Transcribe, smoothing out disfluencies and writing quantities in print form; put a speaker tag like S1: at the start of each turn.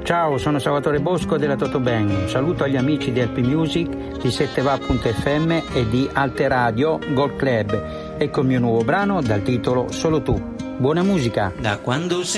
S1: Ciao, sono Salvatore Bosco della Totobang. Un saluto agli amici di LP Music, di 7va.fm e di Alte Radio Gold Club. Ecco il mio nuovo brano dal titolo Solo tu. Buona musica.
S2: Da quando